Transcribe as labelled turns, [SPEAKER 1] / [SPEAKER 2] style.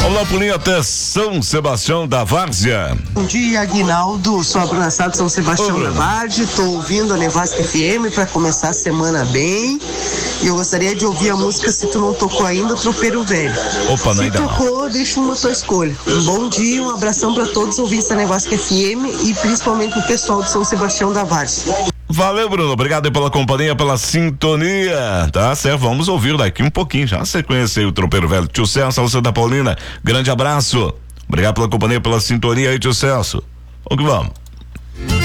[SPEAKER 1] Olá, Pulinha, até São Sebastião da Várzea.
[SPEAKER 2] Bom dia, Aguinaldo. Sou a Bruna Sá de São Sebastião da Várzea. Estou ouvindo a Nevasca FM para começar a semana bem. E eu gostaria de ouvir a música, se tu não tocou ainda, Tropeiro Velho.
[SPEAKER 1] Opa, não, ainda
[SPEAKER 2] não. Se tocou, deixa uma tua escolha. Um bom dia, um abração para todos os ouvintes da Nevasca FM e principalmente o pessoal de São Sebastião da Várzea.
[SPEAKER 1] Valeu, Bruno. Obrigado pela companhia, pela sintonia. Tá certo, vamos ouvir daqui um pouquinho. Já você conheceu o Tropeiro Velho. Tio Celso, Alça da Paulina. Grande abraço. Obrigado pela companhia, pela sintonia aí, tio Celso. Vamos que vamos.